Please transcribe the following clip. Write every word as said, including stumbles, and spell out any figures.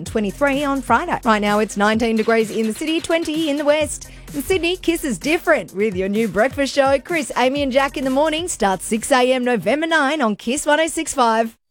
and twenty-three on Friday. Right now it's nineteen degrees in the city, twenty in the west. In Sydney, Kiss is different with your new breakfast show. Chris, Amy and Jack in the morning starts six a.m. November ninth on Kiss one oh six point five.